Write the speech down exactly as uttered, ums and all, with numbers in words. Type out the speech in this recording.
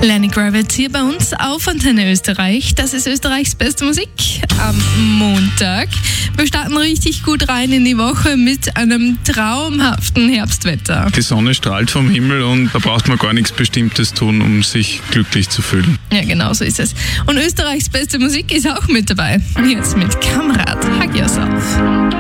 Lenny Kravitz hier bei uns auf Antenne Österreich. Das ist Österreichs beste Musik am Montag. Wir starten richtig gut rein in die Woche mit einem traumhaften Herbstwetter. Die Sonne strahlt vom Himmel und da braucht man gar nichts Bestimmtes tun, um sich glücklich zu fühlen. Ja, genau so ist es. Und Österreichs beste Musik ist auch mit dabei. Jetzt mit Kamerad Hug Yourself.